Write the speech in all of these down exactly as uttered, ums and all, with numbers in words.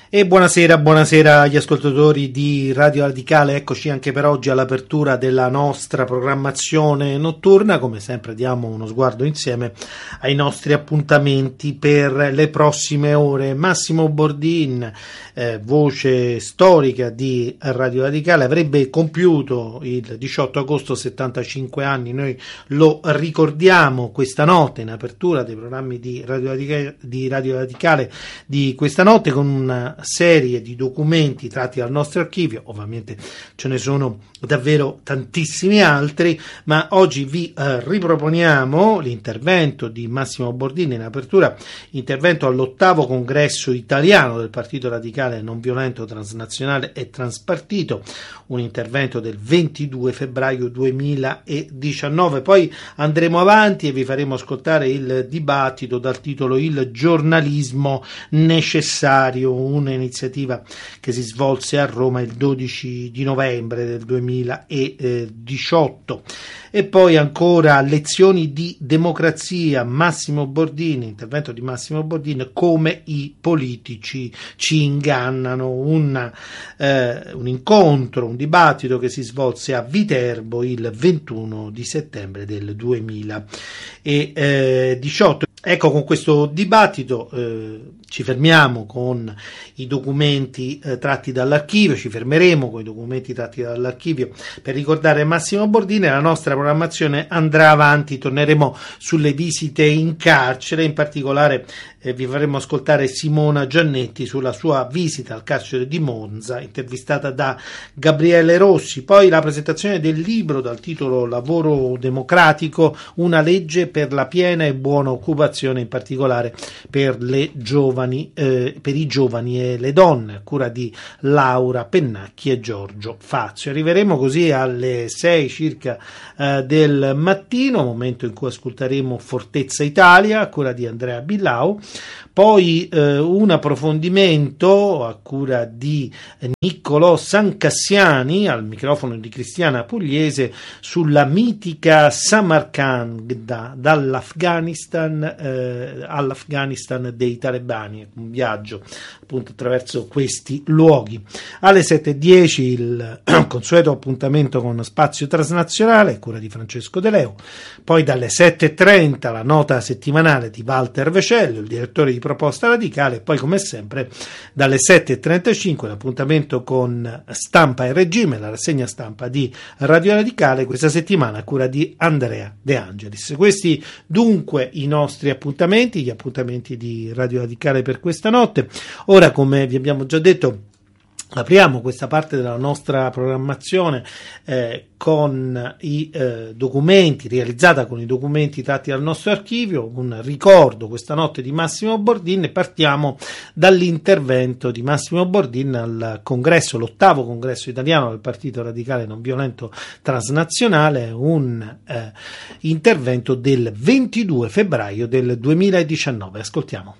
E buonasera, buonasera agli ascoltatori di Radio Radicale, eccoci anche per oggi all'apertura della nostra programmazione notturna. Come sempre diamo uno sguardo insieme ai nostri appuntamenti per le prossime ore. Massimo Bordin, eh, voce storica di Radio Radicale, avrebbe compiuto il diciotto agosto settantacinque anni, noi lo ricordiamo questa notte in apertura dei programmi di Radio Radicale, di Radio Radicale di questa notte, con una serie di documenti tratti dal nostro archivio. Ovviamente ce ne sono davvero tantissimi altri, ma oggi vi eh, riproponiamo l'intervento di Massimo Bordin in apertura, intervento all'ottavo congresso italiano del Partito Radicale Non Violento, Transnazionale e Transpartito, un intervento del ventidue febbraio duemiladiciannove. Poi andremo avanti e vi faremo ascoltare il dibattito dal titolo Il giornalismo necessario, un'iniziativa che si svolse a Roma il dodici di novembre del duemiladiciotto. E poi ancora lezioni di democrazia, Massimo Bordin, intervento di Massimo Bordin, come i politici ci ingannano, un, eh, un incontro, un dibattito che si svolse a Viterbo il ventuno di settembre del duemiladiciotto. Ecco, con questo dibattito eh, ci fermiamo con i documenti eh, tratti dall'archivio, ci fermeremo con i documenti tratti dall'archivio per ricordare Massimo Bordin, e la nostra programmazione andrà avanti, torneremo sulle visite in carcere, in particolare eh, vi faremo ascoltare Simona Giannetti sulla sua visita al carcere di Monza, intervistata da Gabriele Rossi. Poi la presentazione del libro dal titolo Lavoro democratico, una legge per la piena e buona occupazione, in particolare per le giovani, eh, per i giovani e le donne, a cura di Laura Pennacchi e Giorgio Fazio. Arriveremo così alle sei circa eh, del mattino, momento in cui ascolteremo Fortezza Italia, a cura di Andrea Billau. Poi eh, un approfondimento a cura di Niccolò Sancassiani, al microfono di Cristiana Pugliese, sulla mitica Samarkand, dall'Afghanistan eh, all'Afghanistan dei talebani, un viaggio appunto attraverso questi luoghi. Alle sette e dieci il consueto appuntamento con Spazio Transnazionale, a cura di Francesco De Leo. Poi dalle sette e trenta la nota settimanale di Walter Vecello, il direttore di Proposta Radicale. E poi, come sempre, dalle sette e trentacinque l'appuntamento con Stampa e Regime, la rassegna stampa di Radio Radicale, questa settimana a cura di Andrea De Angelis. Questi dunque i nostri appuntamenti, gli appuntamenti di Radio Radicale per questa notte. Ora, come vi abbiamo già detto, apriamo questa parte della nostra programmazione eh, con i eh, documenti, realizzata con i documenti tratti dal nostro archivio, un ricordo questa notte di Massimo Bordin, e partiamo dall'intervento di Massimo Bordin al congresso, l'ottavo congresso italiano del Partito Radicale Non Violento Transnazionale, un eh, intervento del ventidue febbraio del duemiladiciannove. Ascoltiamo.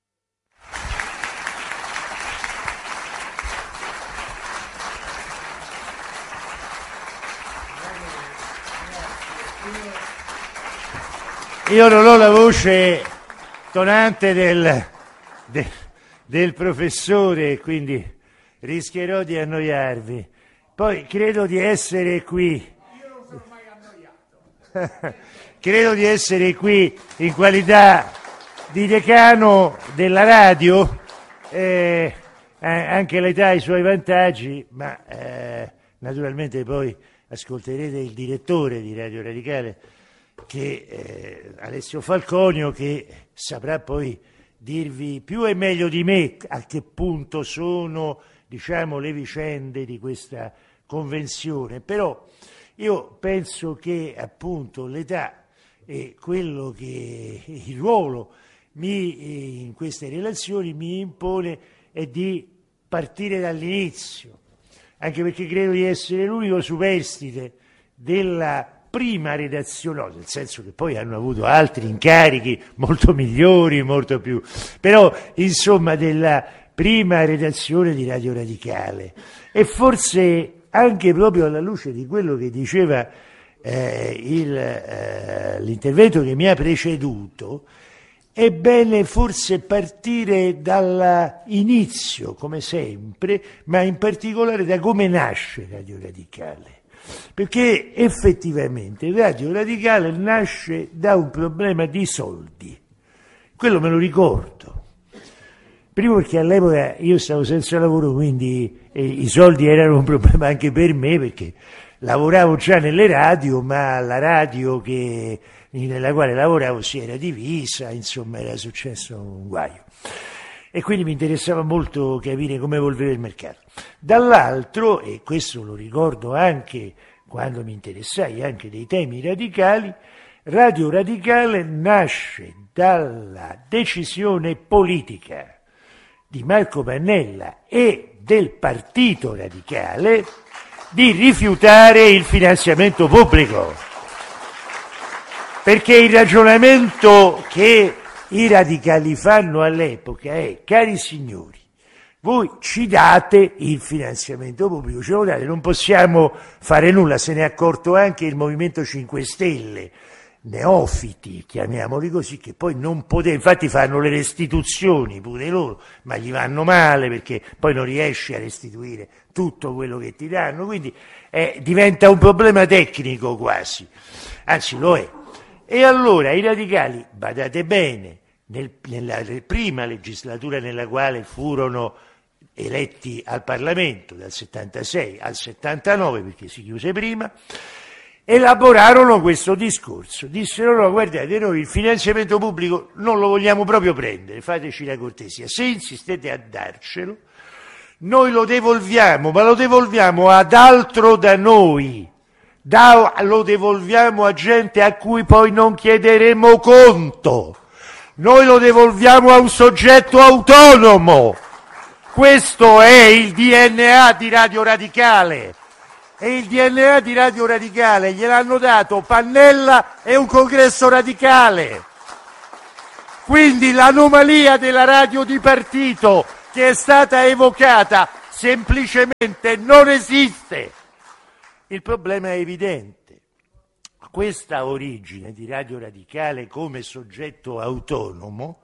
Io non ho la voce tonante del, del, del professore, quindi rischierò di annoiarvi. Poi credo di essere qui. Io non sono mai annoiato. Credo di essere qui in qualità di decano della radio. Eh, anche l'età ha i suoi vantaggi, ma eh, naturalmente poi ascolterete il direttore di Radio Radicale, che eh, Alessio Falconio, che saprà poi dirvi più e meglio di me a che punto sono, diciamo, le vicende di questa convenzione. Però io penso che appunto l'età e quello che il ruolo mi, in queste relazioni mi impone è di partire dall'inizio, anche perché credo di essere l'unico superstite della prima redazione, no, nel senso che poi hanno avuto altri incarichi molto migliori, molto più, però insomma della prima redazione di Radio Radicale. E forse anche proprio alla luce di quello che diceva eh, il, eh, l'intervento che mi ha preceduto, è bene forse partire dall'inizio, come sempre, ma in particolare da come nasce Radio Radicale. Perché effettivamente Radio Radicale nasce da un problema di soldi. Quello me lo ricordo. Primo perché all'epoca io stavo senza lavoro, quindi eh, i soldi erano un problema anche per me, perché lavoravo già nelle radio, ma la radio che, nella quale lavoravo si era divisa, insomma era successo un guaio. E quindi mi interessava molto capire come evolveva il mercato. Dall'altro, e questo lo ricordo anche quando mi interessai anche dei temi radicali, Radio Radicale nasce dalla decisione politica di Marco Pannella e del Partito Radicale di rifiutare il finanziamento pubblico. Perché il ragionamento che i radicali fanno all'epoca è: cari signori, voi ci date il finanziamento pubblico, ce lo date, non possiamo fare nulla. Se ne è accorto anche il Movimento cinque Stelle, neofiti, chiamiamoli così, che poi non potevano, infatti fanno le restituzioni pure loro, ma gli vanno male perché poi non riesci a restituire tutto quello che ti danno, quindi eh, diventa un problema tecnico quasi, anzi lo è. E allora i radicali, badate bene, nel, nella prima legislatura nella quale furono eletti al Parlamento, dal settantasei al settantanove, perché si chiuse prima, elaborarono questo discorso. Dissero: no, guardate, noi il finanziamento pubblico non lo vogliamo proprio prendere, fateci la cortesia, se insistete a darcelo noi lo devolviamo, ma lo devolviamo ad altro da noi, da, lo devolviamo a gente a cui poi non chiederemo conto, noi lo devolviamo a un soggetto autonomo. Questo è il D N A di Radio Radicale. E il D N A di Radio Radicale gliel'hanno dato Pannella e un congresso radicale. Quindi l'anomalia della radio di partito che è stata evocata semplicemente non esiste. Il problema è evidente. Questa origine di Radio Radicale come soggetto autonomo,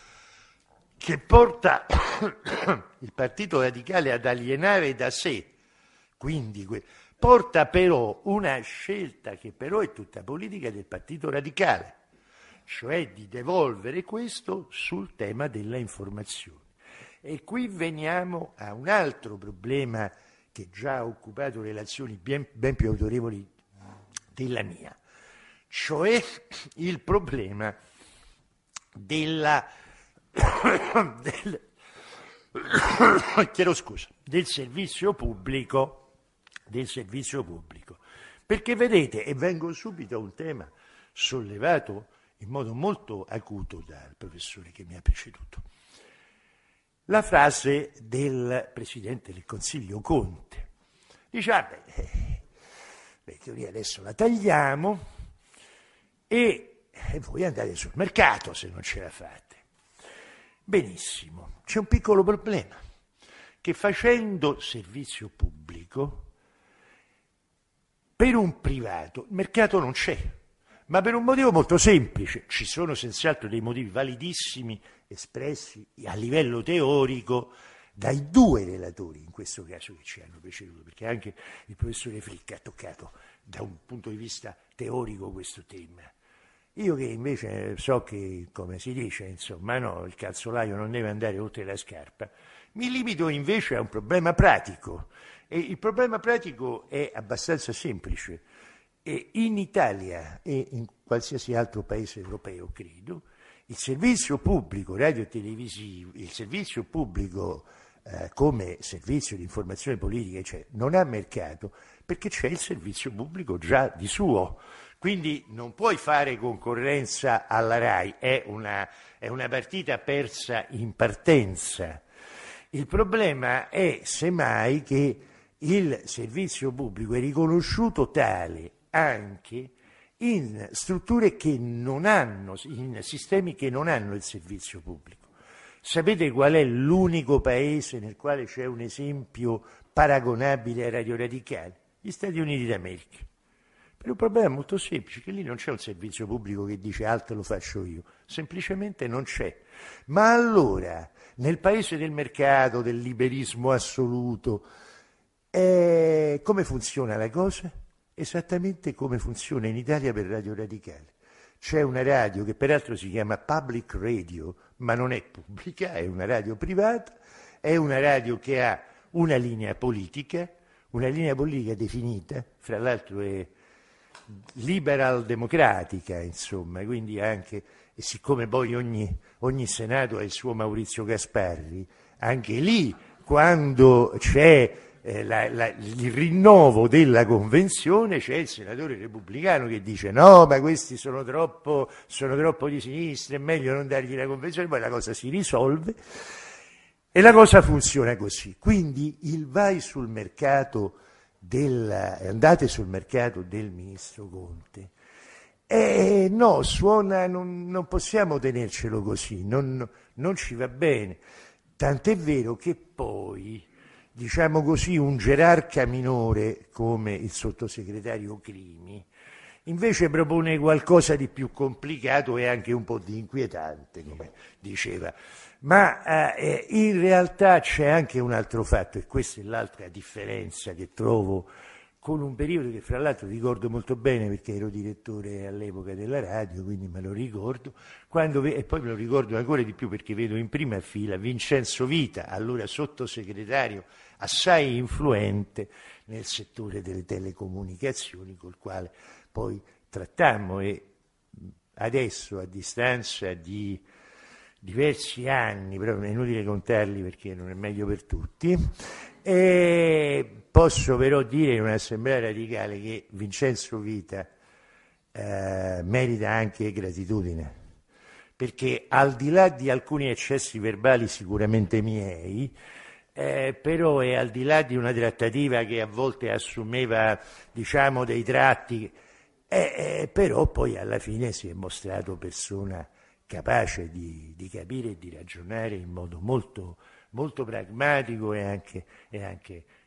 che porta il Partito Radicale ad alienare da sé, quindi porta però una scelta che però è tutta politica del Partito Radicale, cioè di devolvere questo sul tema della informazione. E qui veniamo a un altro problema che già ha occupato relazioni ben, ben più autorevoli della mia, cioè il problema della del, chiedo scusa, del servizio pubblico del servizio pubblico. Perché vedete, e vengo subito a un tema sollevato in modo molto acuto dal professore che mi ha preceduto. La frase del Presidente del Consiglio Conte. Dice: ah, beh, la teoria adesso la tagliamo e, e voi andate sul mercato se non ce la fate. Benissimo, c'è un piccolo problema, che facendo servizio pubblico per un privato il mercato non c'è, ma per un motivo molto semplice. Ci sono senz'altro dei motivi validissimi espressi a livello teorico dai due relatori, in questo caso, che ci hanno preceduto, perché anche il professore Fricca ha toccato da un punto di vista teorico questo tema. Io che invece so che, come si dice, insomma, no, il calzolaio non deve andare oltre la scarpa, mi limito invece a un problema pratico. E il problema pratico è abbastanza semplice. E in Italia e in qualsiasi altro paese europeo, credo, il servizio pubblico radio e televisivo, il servizio pubblico eh, come servizio di informazione politica, cioè, non ha mercato perché c'è il servizio pubblico già di suo. Quindi non puoi fare concorrenza alla RAI, è una, è una partita persa in partenza. Il problema è semmai che il servizio pubblico è riconosciuto tale anche in strutture che non hanno, in sistemi che non hanno il servizio pubblico. Sapete qual è l'unico paese nel quale c'è un esempio paragonabile a Radio Radicale? Gli Stati Uniti d'America. Per un problema molto semplice, che lì non c'è un servizio pubblico che dice altro lo faccio io, semplicemente non c'è. Ma allora, nel paese del mercato, del liberismo assoluto, eh, come funziona la cosa? Esattamente come funziona in Italia per Radio Radicale. C'è una radio che peraltro si chiama Public Radio, ma non è pubblica, è una radio privata, è una radio che ha una linea politica, una linea politica definita, fra l'altro è liberal democratica, insomma, quindi anche, e siccome poi ogni, ogni Senato ha il suo Maurizio Gasparri, anche lì quando c'è eh, la, la, il rinnovo della convenzione c'è il senatore repubblicano che dice no, ma questi sono troppo, sono troppo di sinistra, è meglio non dargli la convenzione, poi la cosa si risolve e la cosa funziona così. Quindi il vai sul mercato del, andate sul mercato del ministro Conte. Eh, no, suona, non, non possiamo tenercelo così, non, non ci va bene. Tant'è vero che poi, diciamo così, un gerarca minore come il sottosegretario Crimi invece propone qualcosa di più complicato e anche un po' di inquietante, come diceva. Ma eh, in realtà c'è anche un altro fatto, e questa è l'altra differenza che trovo con un periodo che fra l'altro ricordo molto bene perché ero direttore all'epoca della radio, quindi me lo ricordo, quando, e poi me lo ricordo ancora di più perché vedo in prima fila Vincenzo Vita, allora sottosegretario assai influente nel settore delle telecomunicazioni, col quale poi trattammo, e adesso a distanza di diversi anni, però è inutile contarli perché non è meglio per tutti, e posso però dire in un'assemblea radicale che Vincenzo Vita eh, merita anche gratitudine, perché al di là di alcuni eccessi verbali sicuramente miei, eh, però è al di là di una trattativa che a volte assumeva, diciamo, dei tratti, eh, eh, però poi alla fine si è mostrato persona capace di, di capire e di ragionare in modo molto, molto pragmatico e anche, e anche